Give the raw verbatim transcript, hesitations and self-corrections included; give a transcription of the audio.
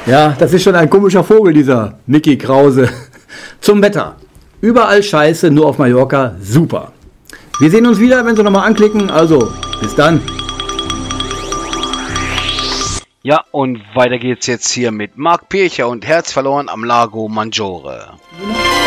Ja, das ist schon ein komischer Vogel, dieser Mickey Krause. Zum Wetter. Überall scheiße, nur auf Mallorca super. Wir sehen uns wieder, wenn Sie nochmal anklicken. Also, bis dann. Ja, und weiter geht's jetzt hier mit Marc Pircher und Herz verloren am Lago Maggiore.